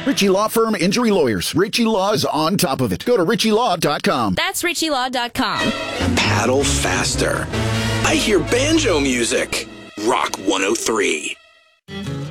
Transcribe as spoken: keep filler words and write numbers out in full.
Ritchie Law Firm Injury Lawyers. Ritchie Law is on top of it. Go to ritchie law dot com. That's ritchie law dot com. Paddle faster. I hear banjo music. Rock one oh three.